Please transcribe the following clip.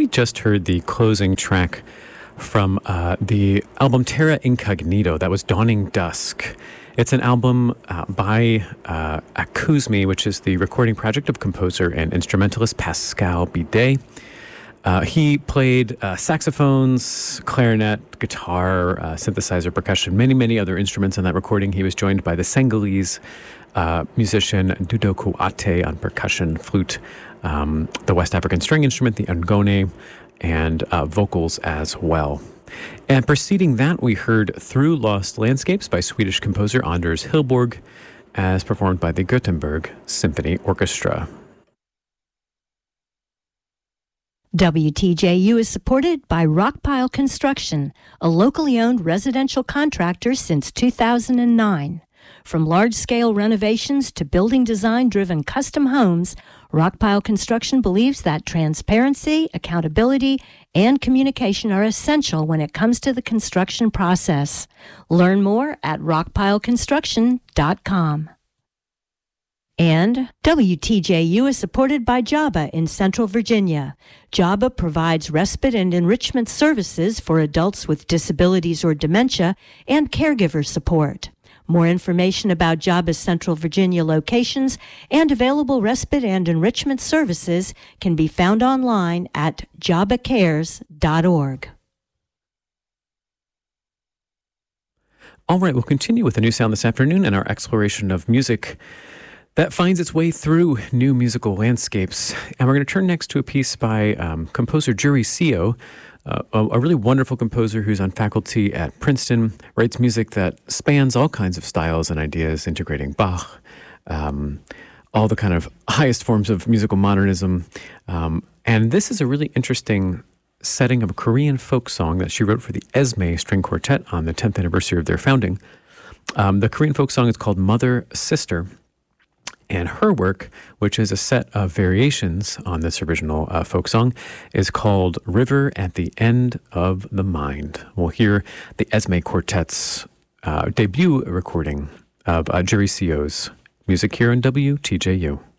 we just heard the closing track from the album Terra Incognito. That was Dawning Dusk. It's an album by Acousme, which is the recording project of composer and instrumentalist Pascal Bidet. He played saxophones, clarinet, guitar, synthesizer, percussion, many other instruments on that recording. He was joined by the Senegalese musician Dudoku Ate on percussion, flute, the West African string instrument, the ngone, and vocals as well. And preceding that, we heard Through Lost Landscapes by Swedish composer Anders Hillborg, as performed by the Gothenburg Symphony Orchestra. WTJU is supported by Rockpile Construction, a locally owned residential contractor since 2009. From large-scale renovations to building design-driven custom homes, Rockpile Construction believes that transparency, accountability, and communication are essential when it comes to the construction process. Learn more at rockpileconstruction.com. And WTJU is supported by JABA in Central Virginia. JABA provides respite and enrichment services for adults with disabilities or dementia and caregiver support. More information about JABA's Central Virginia locations and available respite and enrichment services can be found online at jabacares.org. All right, we'll continue with a new sound this afternoon and our exploration of music that finds its way through new musical landscapes. And we're going to turn next to a piece by composer Juri Seo, a really wonderful composer who's on faculty at Princeton, writes music that spans all kinds of styles and ideas, integrating Bach, all the kind of highest forms of musical modernism. And this is a really interesting setting of a Korean folk song that she wrote for the Esme String Quartet on the 10th anniversary of their founding. The Korean folk song is called Mother, Sister. And her work, which is a set of variations on this original folk song, is called River at the End of the Mind. We'll hear the Esme Quartet's debut recording of Juri Seo's music here on WTJU.